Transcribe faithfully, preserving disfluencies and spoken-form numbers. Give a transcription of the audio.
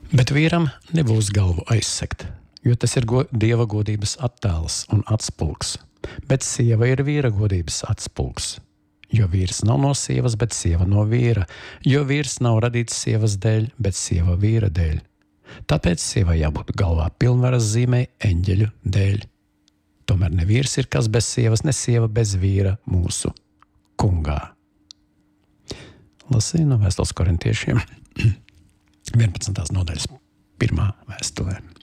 Bet vīram nebūs galvu aizsegt, jo tas ir go dieva godības attēls un atspulgs. Bet sieva ir vīra godības atspulgs. Jo vīrs nav no sievas, bet sieva no vīra. Jo vīrs nav radīts sievas dēļ, bet sieva vīra dēļ. Tāpēc sievai jābūt galvā pilnvaras zīmei eņģeļu dēļ. Tomēr ne vīrs ir kas bez sievas, ne sieva bez vīra mūsu kungā. Lasīju no vēstules korintiešiem vienpadsmitās nodaļas pirmā vēstulē.